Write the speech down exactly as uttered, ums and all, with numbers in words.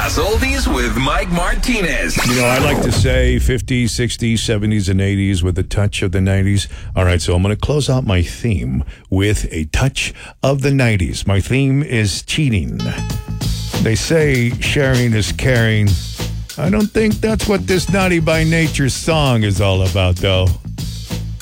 Plus Oldies with Mike Martinez. You know, I like to say fifties, sixties, seventies, and eighties with a touch of the nineties. All right, so I'm going to close out my theme with a touch of the nineties. My theme is cheating. They say sharing is caring. I don't think that's what this Naughty by Nature song is all about, though.